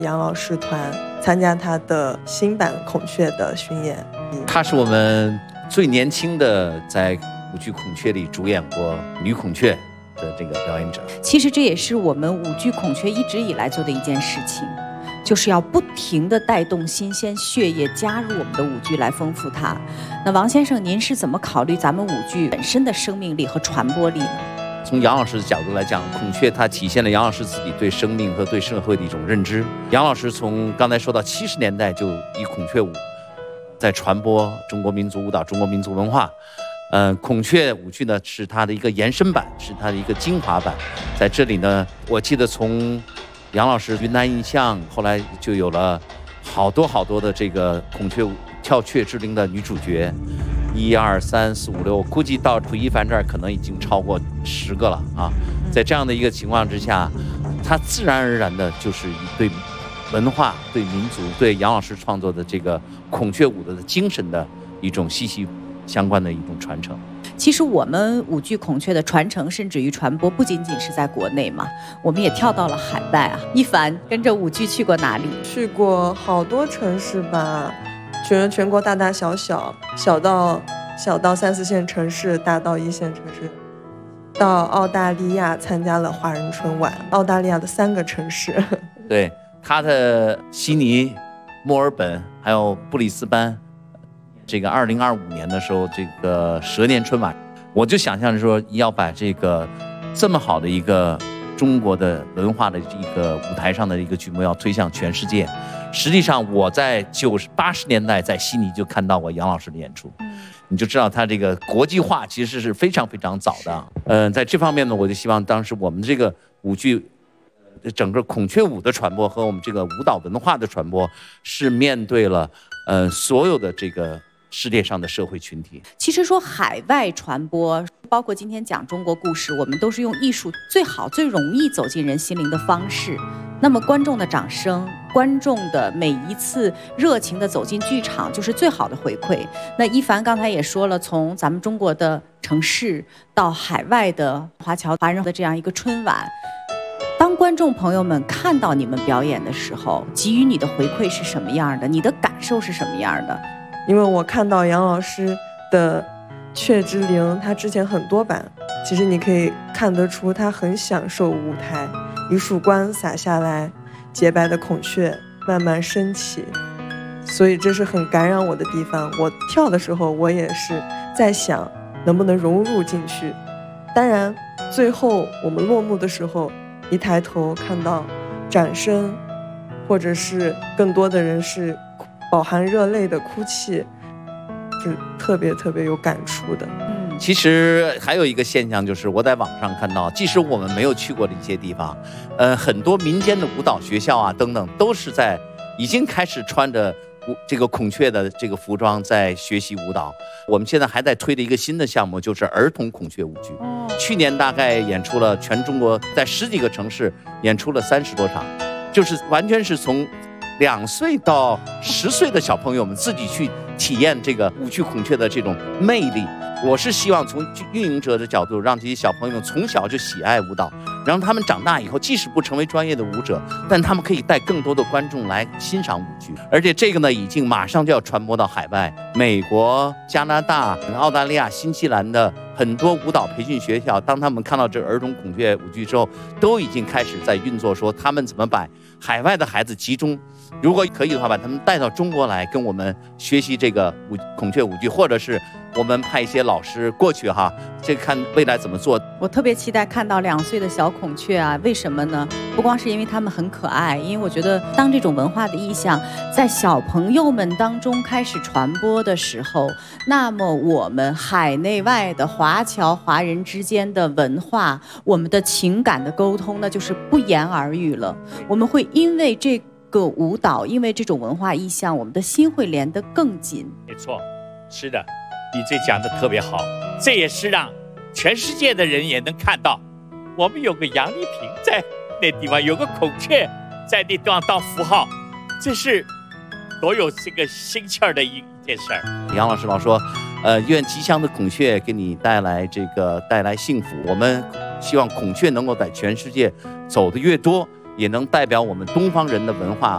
杨老师团参加他的新版孔雀的巡演。 他是我们最年轻的在舞剧孔雀里主演过女孔雀的这个表演者。 其实这也是我们舞剧孔雀一直以来做的一件事情，就是要不停地带动新鲜血液加入我们的舞剧来丰富它。那王先生，您是怎么考虑咱们舞剧本身的生命力和传播力呢？ 从杨老师的角度来讲，孔雀它体现了杨老师自己对生命和对社会的一种认知。杨老师从刚才说到70年代就以孔雀舞在传播中国民族舞蹈、中国民族文化。孔雀舞剧呢是它的一个延伸版，是它的一个精华版。在这里呢，我记得从杨老师云南印象，后来就有了好多的这个孔雀舞跳雀之灵的女主角。1、2、3、4、5、6，我估计到蒲一凡这儿可能已经超过10个了啊！在这样的一个情况之下，他自然而然的就是对文化、对民族、对杨老师创作的这个孔雀舞的精神的一种息息相关的一种传承。 其实我们舞剧孔雀的传承甚至于传播不仅仅是在国内嘛，我们也跳到了海外啊。一凡跟着舞剧去过哪里？ 去过好多城市吧，全国大大小小，小到3、4线城市，大到1线城市。到澳大利亚参加了华人春晚，澳大利亚的3个城市。 对，他的悉尼、墨尔本还有布里斯班。这个2025年的时候，这个蛇年春晚，我就想象着说要把这个这么好的一个中国的文化的一个舞台上的一个剧目要推向全世界。实际上我在80、80年代在悉尼就看到过杨老师的演出，你就知道他这个国际化其实是非常非常早的。在这方面呢，我就希望当时我们这个舞剧整个孔雀舞的传播和我们这个舞蹈文化的传播是面对了所有的这个世界上的社会群体。 其实说海外传播，包括今天讲中国故事，我们都是用艺术最好、最容易走进人心灵的方式。那么观众的掌声，观众的每一次热情的走进剧场，就是最好的回馈。那一凡刚才也说了，从咱们中国的城市到海外的华侨华人的这样一个春晚，当观众朋友们看到你们表演的时候，给予你的回馈是什么样的？你的感受是什么样的？ 因为我看到杨老师的《雀之灵》，他之前很多版，其实你可以看得出他很享受舞台，一束光洒下来，洁白的孔雀慢慢升起，所以这是很感染我的地方。我跳的时候，我也是在想能不能融入进去。当然，最后我们落幕的时候，一抬头看到掌声，或者是更多的人是饱含热泪的哭泣，是特别有感触的。 其实还有一个现象，就是我在网上看到，即使我们没有去过的一些地方，很多民间的舞蹈学校啊等等，都是已经开始穿着这个孔雀的这个服装在学习舞蹈。我们现在还在推的一个新的项目，就是儿童孔雀舞剧。去年大概演出了全中国，在10几个城市演出了30多场，就是完全是从2岁到10岁的小朋友们自己去体验这个舞剧孔雀的这种魅力。我是希望从运营者的角度，让这些小朋友们从小就喜爱舞蹈，然后他们长大以后，即使不成为专业的舞者，但他们可以带更多的观众来欣赏舞剧。而且这个呢，已经马上就要传播到海外，美国、加拿大、澳大利亚、新西兰的很多舞蹈培训学校，当他们看到这儿童孔雀舞剧之后，都已经开始在运作，说他们怎么把海外的孩子集中，如果可以的话，把他们带到中国来跟我们学习这个孔雀舞剧，或者是我们派一些老师过去哈，这看未来怎么做。 我特别期待看到2岁的小孔雀啊，为什么呢？不光是因为他们很可爱，因为我觉得当这种文化的意象在小朋友们当中开始传播的时候，那么我们海内外的华侨华人之间的文化，我们的情感的沟通，那就是不言而喻了。我们会因为这个舞蹈，因为这种文化意象，我们的心会连得更紧。 没错，是的，你这讲的特别好，这也是让全世界的人也能看到，我们有个杨丽萍在那地方，有个孔雀在那地方当符号，这是多有这个心气儿的一件事儿。 杨老师老说，愿吉祥的孔雀给你带来幸福。我们希望孔雀能够在全世界走得越多，也能代表我们东方人的文化。